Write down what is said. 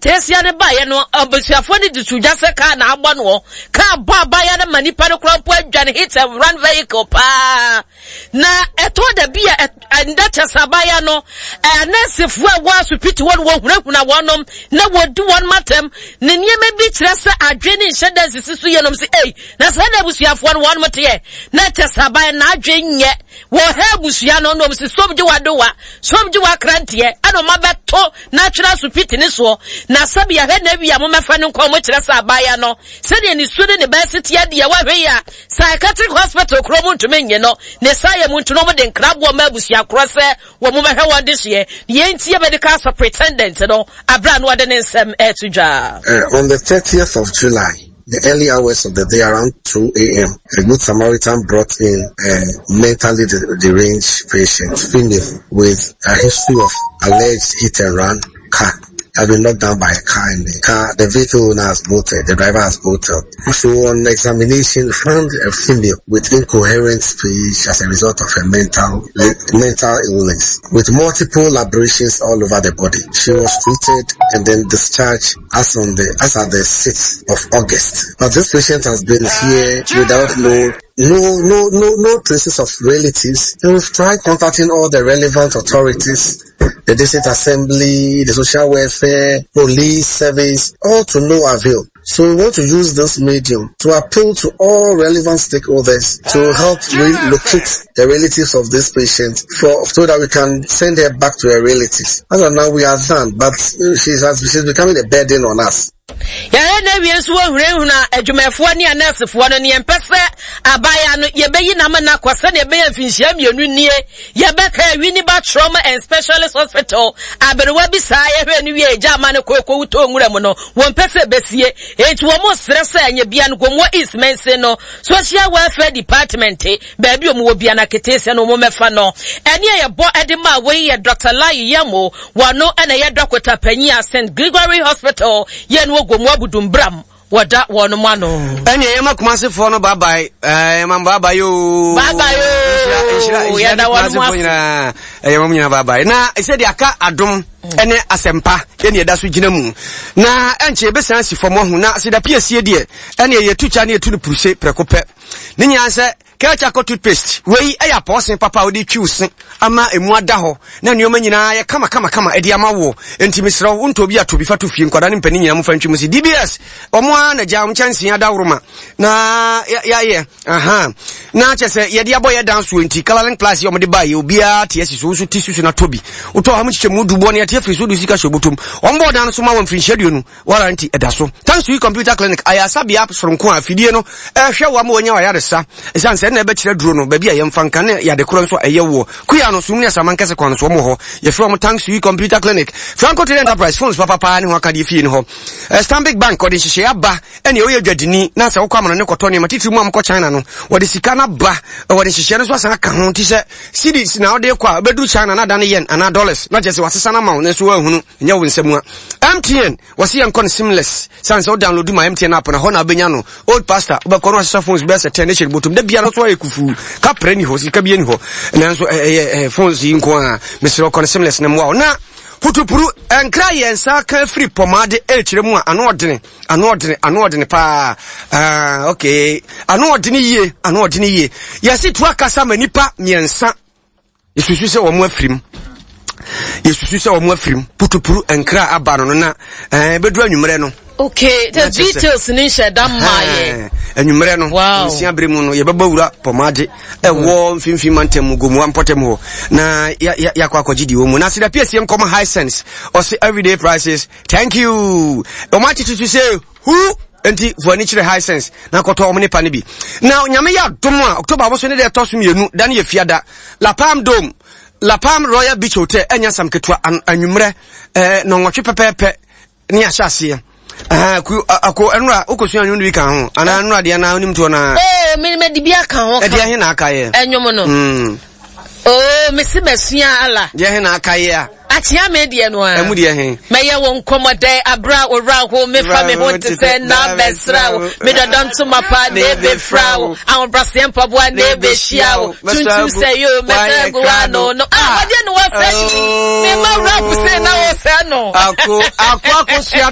ketesia ne ba ye no obusuafo ne disuja se ka na agba no ka ba ba ya na manipa no krampo adwane hit and run vehicle pa na eto da bia ndata sabaya no anesefo a wa supiti won wo hunahuna wonom na wodu won matem ne nieme bi kire se adwene nhyedan sisisu ye nom se na se na busuafo no won mote na tasabaya na adwenye wo ha busua no nom se somje wadowa somje wa krantie ano mabeto natural supiti ni so na sabi ya he na bia mo mefa ne nko mo kire se abaya no se de ni su ne ba siti ade ya wa hwe ya psychiatric hospital kromo ntumenye no ne saye mu ntuno mo de nkrabo ma busua krose wo mo behwe won this year ye ntie medical superintendent no abra no de nsem etudwa on the 30th of July, the early hours of the day around 2 a.m., a Good Samaritan brought in a mentally deranged patient, female, with a history of alleged hit and run car. Had been knocked down by a car in the car. The vehicle owner has bolted, the driver has bolted. So on examination, found a female with incoherent speech as a result of a mental illness with multiple aberrations all over the body. She was treated and then discharged as at the 6th of August. But this patient has been here without no traces of relatives. And we've tried contacting all the relevant authorities, the district assembly, the social welfare, police service, all to no avail. So we want to use this medium to appeal to all relevant stakeholders to help relocate the relatives of this patient so that we can send her back to her relatives. As of now, we are done, but she's becoming a burden on us. Ya na wiensu wo hurehuna adwumafo ni anasefo no ne empese abaya no ye beyi na mana kwasa ne be afinhia mienu nie ye beka wini ba trauma and specialist hospital aberewa bi saa ye hwe ni wie jama ne kokko wuto nwura mu no wo mpese besie enti wo mo stress anya bia no gomo is mense no social welfare department ba bi omo wo bia na ketese no mo mefa no ene ye bo edema we ye Dr. Lai Yamo wano ene ye Dr. Panyia St. Gregory Hospital ye no gomo abudumbram wada wono mano ene yema kumase fo no bye bye bye yo ya da wono nyina yema nyina bye bye na ise de aka adom ene asempa ene eda so gina mu na enche besan si fo mo hu na se da piesie de ene ye tucha na ye tu no puruse prekope ne nyanse Kecha ko toothpaste wei eya posen papa odi twiusen ama emu ada ho na nneoma nyina ye kama edi ama wo enti misra wo nto bi atobi fa to fie nkwada ne mpani nyina mu fa ntwimu si DBS omo na jam chansi ada woroma na ya na chese ye dia boy dance enti coloring class yo mde baye obi a tie siso so tisusu na tobi uto ha mu chichemu dubo ne tie friso du sika shobotum ombo dan so ma won frinhyedu no warranty edaso thanks to computer clinic ayasa bia soronko afidie no ehwe wa ma onya wa yaresa esanse na ebe kire duro no ba bia ye mfanka ne ya de koro so eyewo kuya no sumni asamankese kwa no so mo ho ye from thanks to computer clinic Franco Trade Enterprise phones papa ne ho aka de fie ne ho Stanbic Bank odi hihye aba ene oye dwadini na se wokwa amana ne koto ne matiti mu amko China no wodi sika na ba wodi hihye no so asan aka ho ti se cedis na wodi kwa bedu China na dan yen ana dollars na jese wasesa na ma ne so ahunu nya wo nsemu a MTN wasi yan kon seamless sanse o download my MTN app na ho na benya no old pastor obekọ no asesa phones be se 10 ne botum de bia no so ekufu ka preni ho sika bia ni ho na so phones yi nko a mesro kon seamless na mo na putupuru enkra yensa ka free pomade echire mu a ano odene pa okay ano odene ye yesi to akasa manipa miensa yesusu se wo mu afrim putupuru enkra abano no na bedu anwumre no. Okay, the details in Shadam Maye. And you mereno, Siabrimuno, Yababura, Pomade, a warm Finfimantem, Gumuan Potemo, na Yakwakojidi, Munasida PSM common high sense, or say everyday prices. Thank you. Omati to say, who? Enti furniture high sense na koto omni panibi. Now, Nyamia Doma, October was when they toss me, then you fiada. La Palm Dome, La Palm Royal Beach Hotel, and Yasam Ketua, and Numre, no watch pepe, near Shasia. Ako enra okosuan nyu wika ho ana enra de na onim to na me de bia kan ho e de he na akaye enyomo no me se besua ala de he na akaye a atia me de no a emu de he me ye won komode abra ora ho me fa me ho te se na besra me do don to mapa ne be frao awon brasem pabo ne be hia o tuntu se yo me se go ano no de no wa se me ma rap se na o se no ako